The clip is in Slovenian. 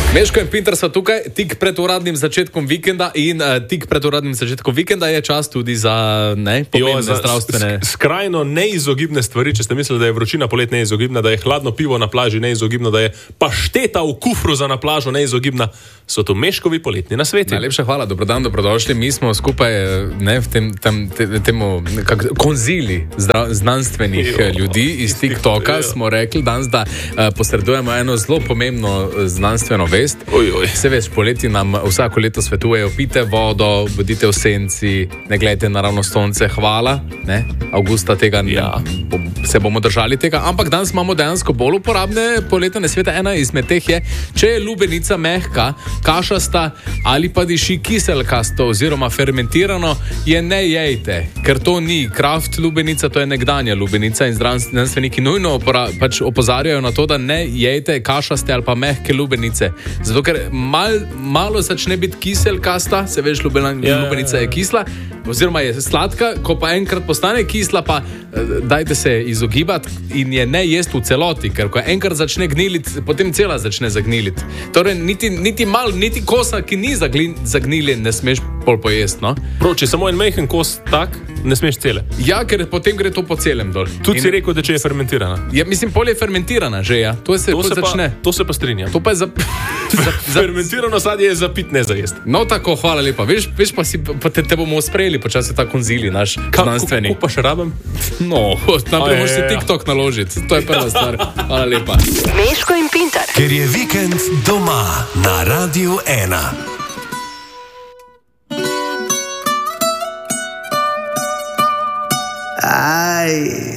Meško in Pintar so tukaj tik pred uradnim začetkom vikenda in tik pred uradnim začetkom vikenda je čas tudi za pomembne zdravstvene. Skrajno neizogibne stvari, če ste mislili, da je vročina polet neizogibna, da je hladno pivo na plaži neizogibno, da je pašteta v kufru za na plažo neizogibna, so to Meškovi poletni nasveti. Najlepša hvala, dobrodan, dobrodošli. Mi smo skupaj v temu konzili znanstvenih ljudi iz TikToka smo rekli danes, da posredujemo eno zelo pomembno znanstveno vest. Se veš, poleti nam vsako leto svetujejo, pite vodo, bodite v senci, ne gledajte naravno sonce, hvala. Avgusta tega se bomo držali tega, ampak danes imamo dejansko bolj uporabne poletne nasvete. Ena izmed teh je, če je lubenica mehka, kašasta ali pa diši kiselkasto oziroma fermentirano, je ne jejte, ker to ni kraft lubenica, to je nekdanja lubenica in znanstveniki nujno opozarjajo na to, da ne jejte kašaste ali pa mehke lubenice. Zato, ker malo začne biti kiselkasta, se veš, lubenica je kisla, oziroma je sladka, ko pa enkrat postane kisla, pa dajte se izogibati in je ne jesti v celoti, ker ko enkrat začne gniliti, potem cela začne zagniliti. Torej, niti kosa, ki ni zagniljen, ne smeš pol pojesti, no? Če samo en mehen kos tak, ne smeš cele. Ja, ker potem gre to po celem dol. Tudi si rekel, da če je fermentirana. Ja, mislim, pol je fermentirana že, ja. To se pa strinjam. To pa je fermentirano sadje je za pit, ne za jesti. No, tako, hvala lepa. Veš pa te bomo sprejeli počasi ta konzili, naš znanstveni. Kako pa še rabim? No, naprej moraš si TikTok naložiti. To je prva stvar. Hvala lepa. Meško in Pintar. Ker je vikend doma na Radiu 1. Aj.